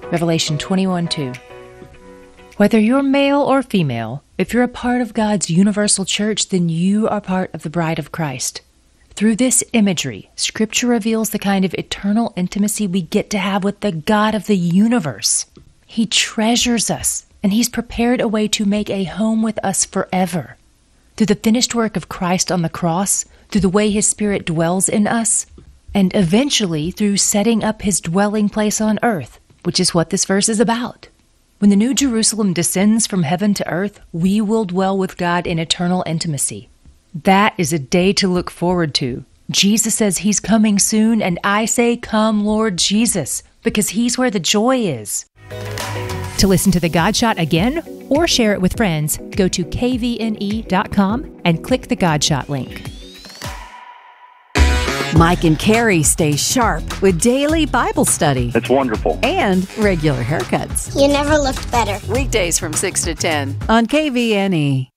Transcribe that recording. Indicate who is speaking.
Speaker 1: Revelation 21:2. Whether you're male or female, if you're a part of God's universal church, then you are part of the bride of Christ. Through this imagery, Scripture reveals the kind of eternal intimacy we get to have with the God of the universe. He treasures us, and He's prepared a way to make a home with us forever. Through the finished work of Christ on the cross, through the way His Spirit dwells in us, and eventually through setting up His dwelling place on earth, which is what this verse is about. When the New Jerusalem descends from heaven to earth, we will dwell with God in eternal intimacy. That is a day to look forward to. Jesus says He's coming soon, and I say, come, Lord Jesus, because He's where the joy is. To listen to The God Shot again or share it with friends, go to kvne.com and click the God Shot link.
Speaker 2: Mike and Carrie stay sharp with daily Bible study.
Speaker 3: It's wonderful.
Speaker 2: And regular haircuts.
Speaker 4: You never looked better.
Speaker 2: Weekdays from 6 to 10 on KVNE.